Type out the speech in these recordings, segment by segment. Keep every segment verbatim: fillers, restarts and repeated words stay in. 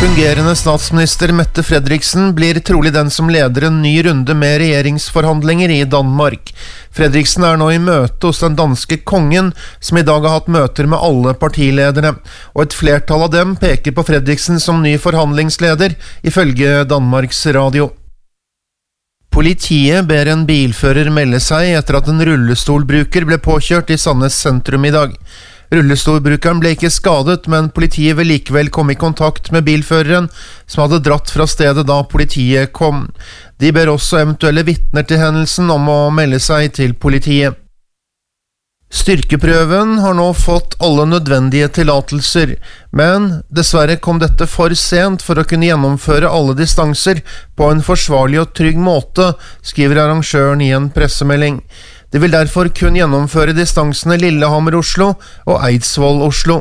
Fungerende statsminister Mette Frederiksen blir trolig den som leder en ny runde med regjeringsforhandlinger i Danmark. Frederiksen er nå i møte hos den danske kongen, som i dag har hatt møter med alle partiledere, og et flertall av dem peker på Frederiksen som ny forhandlingsleder, ifølge Danmarks Radio. Politiet ber en bilfører melde seg etter at en rullestolbruker ble påkjørt i Sandnes sentrum i dag. Rullestolbrukeren ble ikke skadet, men politiet vil likevel komme i kontakt med bilføreren, som hadde dratt fra stedet da politiet kom. De ber også eventuelle vitner til hendelsen om å melde seg til politiet. Styrkeprøven har nå fått alle nødvendige tillatelser, men dessverre kom dette for sent for å kunne gjennomføre alle distanser på en forsvarlig og trygg måte, skriver arrangøren i en pressemelding. De vil derfor kun gjennomføre distansene Lillehammer-Oslo og Eidsvoll-Oslo.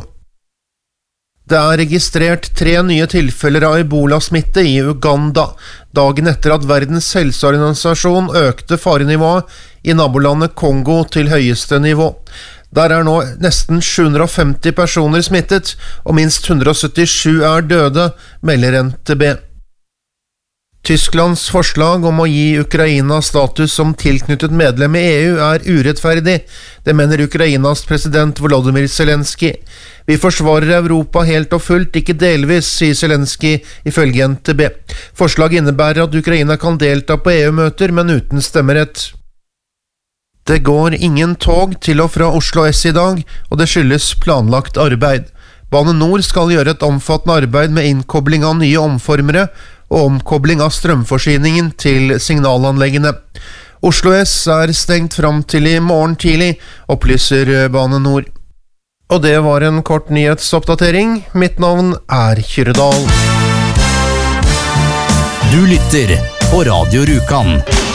Det er registrert tre nye tilfeller av ebola-smitte i Uganda, dagen etter at Verdens helseorganisasjon økte farenivået i nabolandet Kongo til høyeste nivå. Der er nå nesten sju hundre og femti personer smittet, og minst hundre og syttisju er døde, melder N T B. Tysklands forslag om å gi Ukraina status som tilknyttet medlem i E U er urettferdig, det mener Ukrainas president Volodymyr Zelensky. Vi forsvarer Europa helt og fullt, ikke delvis, sier Zelensky ifølge N T B. Forslaget innebærer at Ukraina kan delta på E U-møter, men uten stemmerett. Det går ingen tog til og fra Oslo S i dag, og det skyldes planlagt arbeid. Bane Nor skal gjøre et omfattende arbeid med innkobling av nye omformere, og omkobling av strømforsyningen til signalanleggene. Oslo S er stengt fram til i morgen tidlig, opplyser Bane Nor. Og det var en kort nyhetsoppdatering. Mitt navn er Kyrre Dahl. Du lytter på Radio Rjukan.